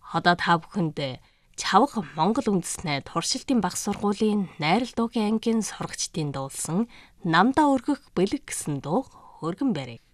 Одоо та бүхэнд Чавга Монгол үндэснээ туршилтын багш сургуулийн найрал дуугийн ангийн сурагчдын дуулсан Намдаа өргөх бэлэг гэсэн дуу хөргөн барив.